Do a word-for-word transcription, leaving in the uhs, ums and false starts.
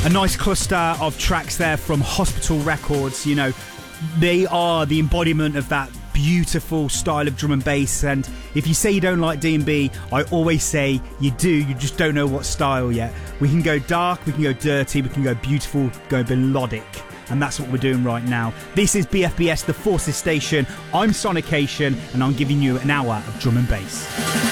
A nice cluster of tracks there from Hospital Records. You know, they are the embodiment of that beautiful style of drum and bass. And if you say you don't like D and B, I always say you do, you just don't know what style yet. We can go dark, we can go dirty, we can go beautiful, go melodic. And that's what we're doing right now. This is B F B S, the Forces Station. I'm Sonication, and I'm giving you an hour of drum and bass.